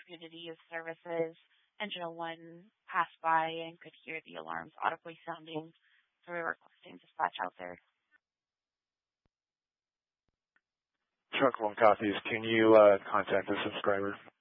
opportunity to use services. Engine 01 passed by and could hear the alarms audibly sounding, so we were requesting dispatch out there. Truck 1 copies. Can you contact the subscriber?